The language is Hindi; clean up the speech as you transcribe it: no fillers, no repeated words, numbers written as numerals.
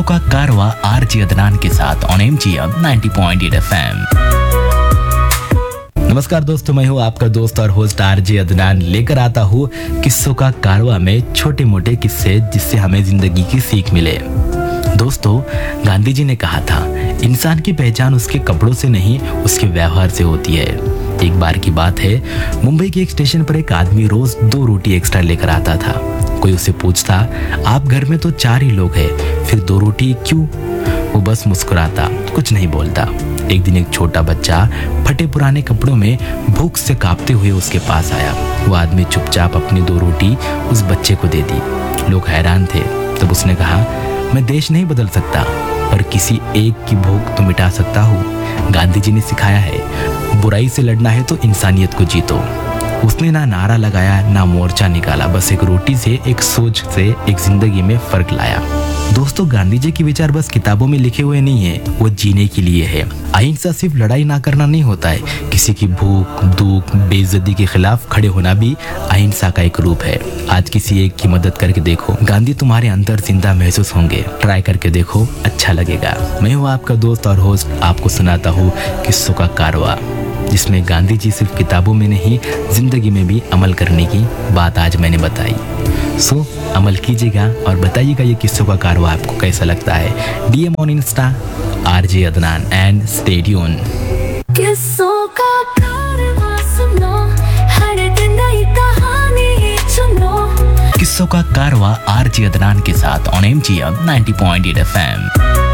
किस्सों का कारवा आरजे अदनान के साथ ऑन एमजीएम 90.8 एफएम। नमस्कार दोस्तों, मैं हूँ आपका दोस्त और होस्ट आरजे अदनान, लेकर आता हूँ किस्सों का कारवा में छोटे मोटे किस्से जिससे हमें जिंदगी की सीख मिले। दोस्तों, गांधी जी ने कहा था, इंसान की पहचान उसके कपड़ों से नहीं उसके व्यवहार से होती है। एक बार की बात है, मुंबई के एक स्टेशन पर एक आदमी रोज 2 रोटी एक्स्ट्रा लेकर आता था। कोई उसे पूछता, आप घर में तो 4 ही लोग हैं, फिर 2 रोटी क्यों? वो बस मुस्कुराता, कुछ नहीं बोलता। एक दिन एक छोटा बच्चा फटे पुराने कपड़ों में भूख से कांपते हुए उसके पास आया। वो आदमी चुपचाप अपनी 2 रोटी उस बच्चे को दे दी। लोग हैरान थे। तब उसने कहा, मैं देश नहीं बदल सकता, पर किसी एक की भूख तो मिटा सकता हूँ। गांधी जी ने सिखाया है, बुराई से लड़ना है तो इंसानियत को जीतो। उसने ना नारा लगाया ना मोर्चा निकाला, बस एक रोटी से, एक सोच से एक जिंदगी में फर्क लाया। दोस्तों, गांधी जी के विचार बस किताबों में लिखे हुए नहीं है, वो जीने के लिए है। अहिंसा सिर्फ लड़ाई ना करना नहीं होता है, किसी की भूख, दुख, बेइज्जती के खिलाफ खड़े होना भी अहिंसा का एक रूप है। आज किसी एक की मदद करके देखो, गांधी तुम्हारे अंदर जिंदा महसूस होंगे। ट्राई करके देखो, अच्छा लगेगा। मैं हूँ आपका दोस्त और होस्ट, आपको सुनाता हूँ किस्सों का कारवा, जिसमें गांधी जी सिर्फ किताबों में नहीं जिंदगी में भी अमल करने की बात आज मैंने बताई। सो अमल कीजिएगा और बताइएगा ये किस्सों का कारवा आपको कैसा लगता है। DM on Insta RJ Adnan and stay tune. किस्सों का कारवा सुनो, हर दिन नई कहानी सुनो। किस्सों का कारवा आरजे अदनान के साथ ऑन एमजीएम 90.8 एफएम।